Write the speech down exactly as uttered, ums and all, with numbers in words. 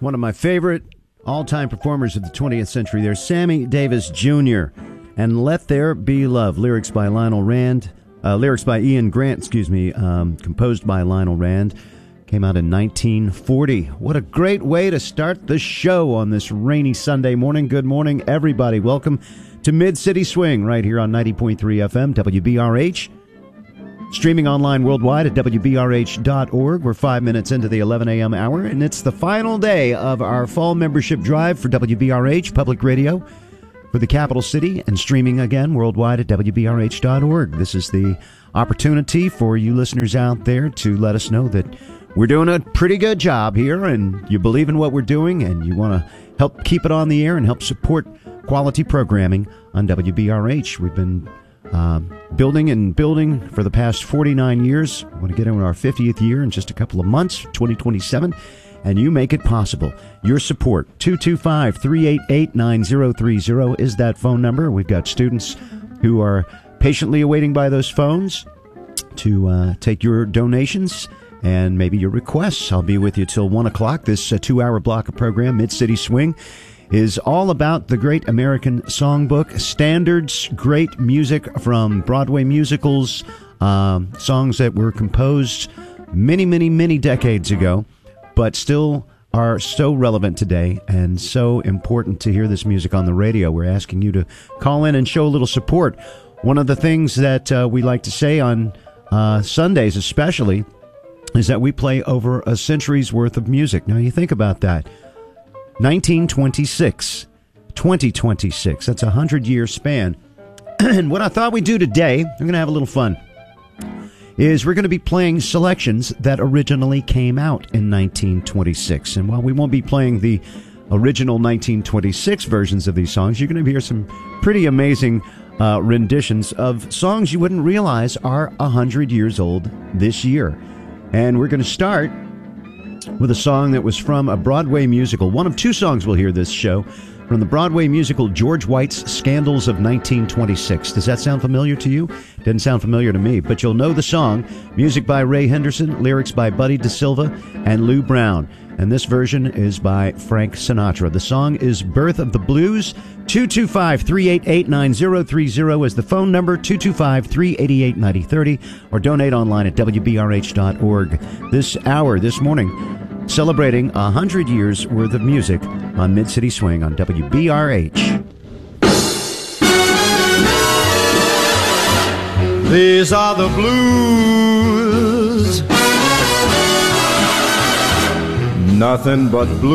One of my favorite all-time performers of the twentieth century. There's Sammy Davis Junior and Let There Be Love. Lyrics by Lionel Rand. Uh, lyrics by Ian Grant, excuse me, um, composed by Lionel Rand. Came out in nineteen forty. What a great way to start the show on this rainy Sunday morning. Good morning, everybody. Welcome to Mid-City Swing right here on ninety point three F M, W B R H. Streaming online worldwide at W B R H dot org. We're five minutes into the eleven a.m. hour, and it's the final day of our fall membership drive for W B R H Public Radio for the capital city, and streaming again worldwide at W B R H dot org. This is the opportunity for you listeners out there to let us know that we're doing a pretty good job here, and you believe in what we're doing, and you want to help keep it on the air and help support quality programming on W B R H. We've been uh, building and building for the past forty-nine years. We want to get into our fiftieth year in just a couple of months, twenty twenty-seven, and you make it possible. Your support, two two five, three eight eight, nine zero three zero is that phone number. We've got students who are patiently awaiting by those phones to uh, take your donations and maybe your requests. I'll be with you till one o'clock. This uh, two-hour block of program, Mid-City Swing, is all about the great American songbook, standards, great music from Broadway musicals, um, songs that were composed many, many, many decades ago, but still are so relevant today and so important to hear this music on the radio. We're asking you to call in and show a little support. One of the things that uh, we like to say on uh, Sundays especially is that we play over a century's worth of music. Now, you think about that. nineteen twenty-six, twenty twenty-six, that's a hundred-year span. And what I thought we'd do today, we're going to have a little fun, is we're going to be playing selections that originally came out in nineteen twenty-six. And while we won't be playing the original nineteen twenty-six versions of these songs, you're going to hear some pretty amazing uh, renditions of songs you wouldn't realize are one hundred years old this year. And we're going to start with a song that was from a Broadway musical. One of two songs we'll hear this show from the Broadway musical George White's Scandals of nineteen twenty-six. Does that sound familiar to you? Didn't sound familiar to me, but you'll know the song. Music by Ray Henderson, lyrics by Buddy DeSilva and Lou Brown. And this version is by Frank Sinatra. The song is Birth of the Blues. two two five, three eight eight, nine zero three zero is the phone number, two two five, three eight eight, nine zero three zero, or donate online at W B R H dot org. This hour, this morning, celebrating one hundred years worth of music on Mid-City Swing on W B R H. These are the blues, nothing but blues.